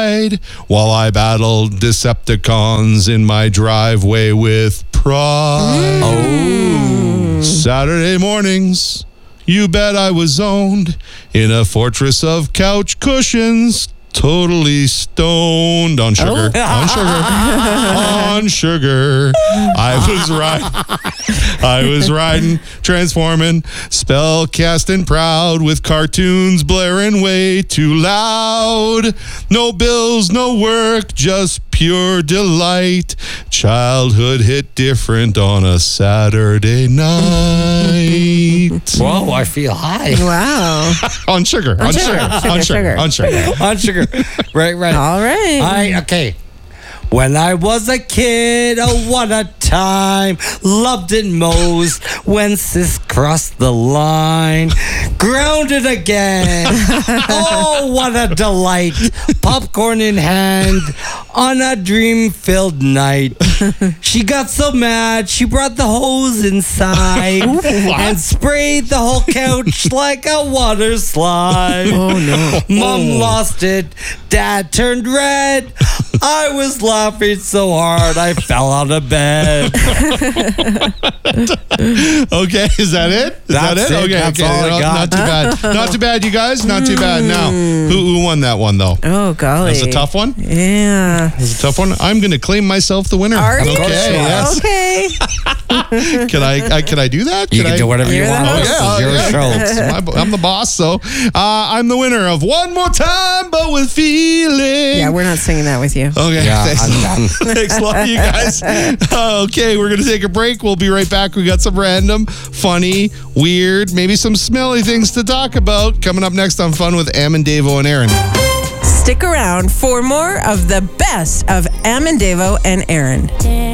while I battled Decepticons in my driveway with pride. Oh. Saturday mornings, you bet I was zoned in a fortress of couch cushions, totally stoned on sugar. On sugar. On sugar. I was riding, transforming, spell casting proud with cartoons blaring way too loud. No bills, no work, just pure delight. Childhood hit different on a Saturday night. Whoa, I feel high. Wow. On sugar. On sugar. On sugar. Right. All right. Okay. When I was a kid, oh, what a time. Loved it most when sis crossed the line. Grounded again. Oh, what a delight. Popcorn in hand on a dream-filled night. She got so mad, she brought the hose inside and sprayed the whole couch like a water slide. Oh, no. Mom lost it. Dad turned red. I was laughing so hard I fell out of bed. Okay, is that it? That's it. Okay, That's all I got. Not too bad. Not too bad, you guys. Not too bad. Now, who won that one though? Oh, golly. That's a tough one. Yeah. That's a tough one. I'm going to claim myself the winner. Are you? Okay. Yes. Okay. Can I do that? You can do whatever you You're want. the This host. is your show. I'm the boss, so I'm the winner of One More Time, but with feeling. Yeah, we're not singing that with you. Okay, Yeah, thanks. I'm done. Thanks a lot, you guys. Okay, we're going to take a break. We'll be right back. We got some random, funny, weird, maybe some smelly things to talk about coming up next on Fun with Davo and Aaron. Stick around for more of the best of Davo and Aaron.